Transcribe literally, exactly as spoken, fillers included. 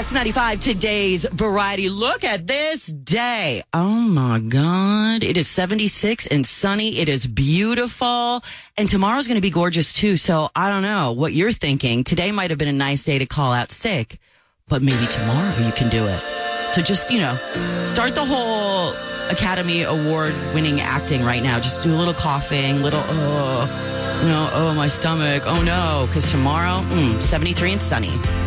X ninety-five, today's variety. Look at this day. Oh my God. It is seventy-six and sunny. It is beautiful. And tomorrow's going to be gorgeous too. So I don't know what you're thinking. Today might have been a nice day to call out sick, but maybe tomorrow you can do it. So just, you know, start the whole Academy Award winning acting right now. Just do a little coughing, little, oh, you know, oh, my stomach. Oh no. Because tomorrow, mm, seventy-three and sunny.